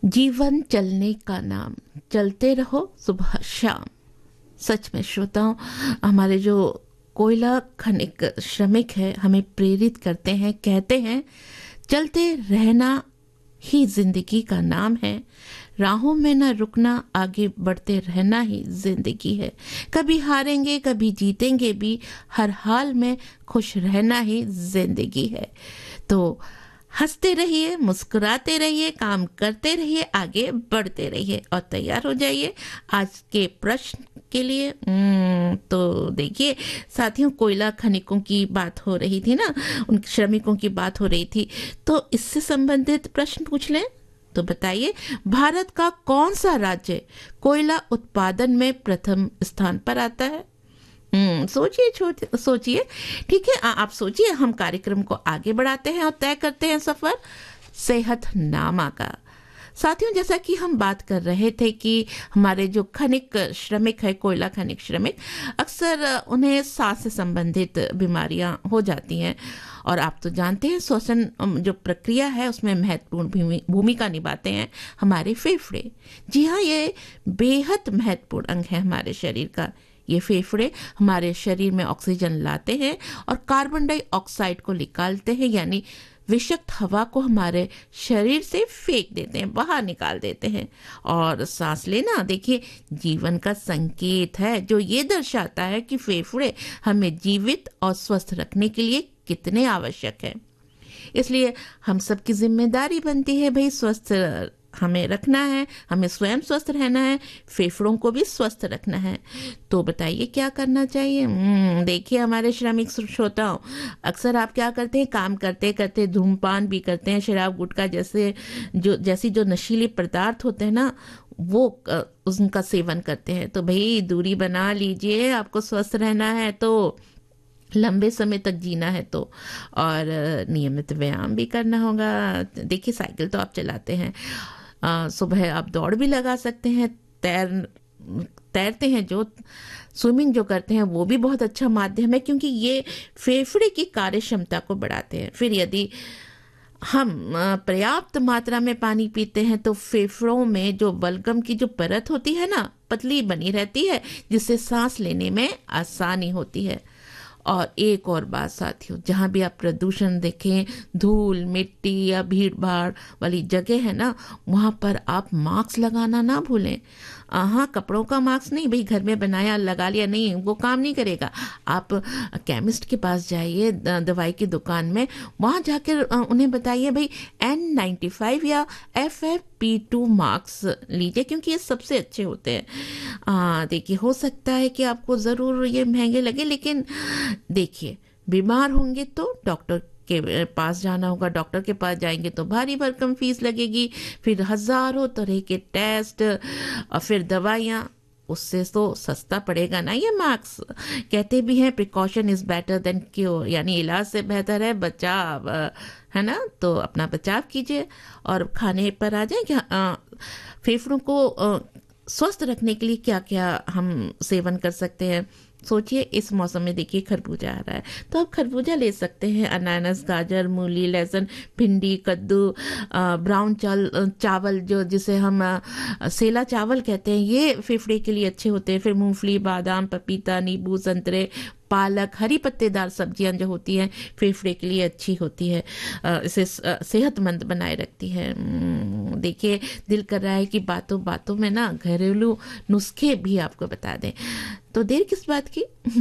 जीवन चलने का नाम, चलते रहो सुबह शाम। सच में श्रोताओं, हमारे जो कोयला खनिक श्रमिक है हमें प्रेरित करते हैं, कहते हैं चलते रहना ही जिंदगी का नाम है, राहों में न रुकना, आगे बढ़ते रहना ही जिंदगी है। कभी हारेंगे कभी जीतेंगे भी, हर हाल में खुश रहना ही जिंदगी है। तो हंसते रहिए, मुस्कुराते रहिए, काम करते रहिए, आगे बढ़ते रहिए और तैयार हो जाइए आज के प्रश्न के लिए। तो देखिए साथियों, कोयला खनिकों की बात हो रही थी ना, उन श्रमिकों की बात हो रही थी, तो इससे संबंधित प्रश्न पूछ लें। तो बताइए, भारत का कौन सा राज्य कोयला उत्पादन में प्रथम स्थान पर आता है? सोचिए सोचिए। ठीक है, आप सोचिए, हम कार्यक्रम को आगे बढ़ाते हैं और तय करते हैं सफर सेहतनामा का। साथियों, जैसा कि हम बात कर रहे थे कि हमारे जो खनिक श्रमिक है, कोयला खनिक श्रमिक, अक्सर उन्हें सांस से संबंधित बीमारियां हो जाती हैं और आप तो जानते हैं श्वसन जो प्रक्रिया है उसमें महत्वपूर्ण भूमिका निभाते हैं हमारे फेफड़े। जी हाँ, ये बेहद महत्वपूर्ण अंग है हमारे शरीर का। ये फेफड़े हमारे शरीर में ऑक्सीजन लाते हैं और कार्बन डाइऑक्साइड को निकालते हैं, यानी विषाक्त हवा को हमारे शरीर से फेंक देते हैं, बाहर निकाल देते हैं। और सांस लेना देखिए जीवन का संकेत है, जो ये दर्शाता है कि फेफड़े हमें जीवित और स्वस्थ रखने के लिए कितने आवश्यक है। इसलिए हम सबकी जिम्मेदारी बनती है भाई, स्वस्थ हमें रखना है, हमें स्वयं स्वस्थ रहना है, फेफड़ों को भी स्वस्थ रखना है। तो बताइए क्या करना चाहिए? देखिए हमारे श्रमिक श्रोताओं, अक्सर आप क्या करते हैं, काम करते करते धूमपान भी करते हैं, शराब गुटखा जैसी जो नशीले पदार्थ होते हैं ना, वो उनका सेवन करते हैं। तो भाई दूरी बना लीजिए, आपको स्वस्थ रहना है तो, लंबे समय तक जीना है तो, और नियमित व्यायाम भी करना होगा। देखिए साइकिल तो आप चलाते हैं, सुबह आप दौड़ भी लगा सकते हैं, तैरते हैं जो, स्विमिंग जो करते हैं वो भी बहुत अच्छा माध्यम है, क्योंकि ये फेफड़े की कार्य क्षमता को बढ़ाते हैं। फिर यदि हम पर्याप्त मात्रा में पानी पीते हैं तो फेफड़ों में जो बलगम की जो परत होती है ना, पतली बनी रहती है, जिससे सांस लेने में आसानी होती है। और एक और बात साथियों, जहाँ भी आप प्रदूषण देखें, धूल मिट्टी या भीड़ भाड़ वाली जगह है ना, वहाँ पर आप मास्क लगाना ना भूलें। हाँ, कपड़ों का मास्क नहीं, भाई घर में बनाया लगा लिया, नहीं, वो काम नहीं करेगा। आप केमिस्ट के पास जाइए, दवाई की दुकान में, वहाँ जाकर उन्हें बताइए भाई N95 या FFP2 मास्क लीजिए, क्योंकि ये सबसे अच्छे होते हैं। देखिए हो सकता है कि आपको ज़रूर ये महंगे लगे, लेकिन देखिए बीमार होंगे तो डॉक्टर के पास जाना होगा, डॉक्टर के पास जाएंगे तो भारी भरकम फीस लगेगी, फिर हजारों तरह के टेस्ट और फिर दवाइयाँ, उससे तो सस्ता पड़ेगा ना ये मास्क। कहते भी हैं precaution is better than cure, यानी इलाज से बेहतर है बचाव, है ना। तो अपना बचाव कीजिए और खाने पर आ जाए कि फेफड़ों को स्वस्थ रखने के लिए क्या क्या हम सेवन कर सकते हैं। सोचिए इस मौसम में देखिए खरबूजा आ रहा है, तो आप खरबूजा ले सकते हैं, अनानास, गाजर, मूली, लहसुन, भिंडी, कद्दू, ब्राउन चावल जो जिसे हम सेला चावल कहते हैं, ये फेफड़े के लिए अच्छे होते हैं। फिर मूंगफली, बादाम, पपीता, नींबू, संतरे, पालक, हरी पत्तेदार सब्जियां जो होती हैं फेफड़े के लिए अच्छी होती है, इसे सेहतमंद बनाए रखती है। देखिए दिल कर रहा है कि बातों बातों में ना घरेलू नुस्खे भी आपको बता दें, तो देर किस बात की।